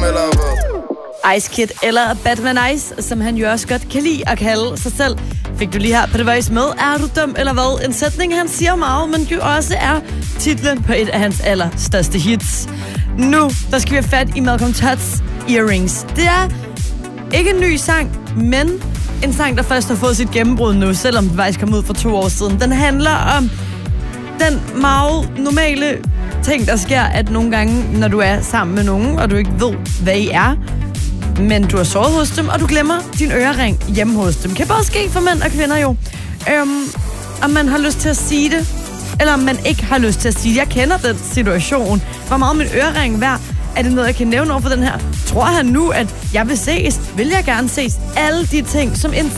eller hvad? Ice Kid, eller Batman Ice, som han jo også godt kan lide at kalde sig selv. Fik du lige her på The Voice med, er du dum eller hvad? En sætning, han siger meget, men jo også er titlen på et af hans allerstørste hits. Nu, der skal vi have fat i Malcolm Todds Earrings. Det er ikke en ny sang, men en sang, der først har fået sit gennembrud nu, selvom den faktisk kom ud for 2 år siden. Den handler om den meget normale ting, der sker, at nogle gange, når du er sammen med nogen, og du ikke ved, hvad I er, men du har sovet hos dem, og du glemmer din ørering hjemme hos dem. Kan både ske for mænd og kvinder jo. Om man har lyst til at sige det, eller om man ikke har lyst til at sige det. Jeg kender den situation. Hvor meget min ørering værd? Er det noget, jeg kan nævne over for den her? Tror han nu, at jeg vil ses? Vil jeg gerne ses? Alle de ting, som en